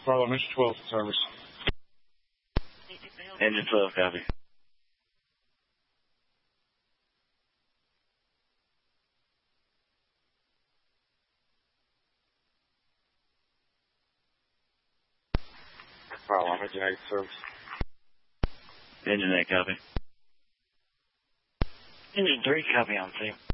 Carlo, Mission 12 service. Engine 12, copy. Carlo, Engine 8 service. Engine 8, copy. Engine 3, copy on scene.